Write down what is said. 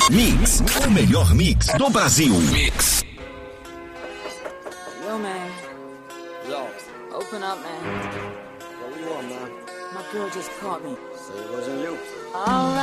Mix, o melhor mix do Brasil. Mix. Yo, man. Yo. Open up, man. What do you want, man? My girl just caught me. Say it wasn't you. Alright.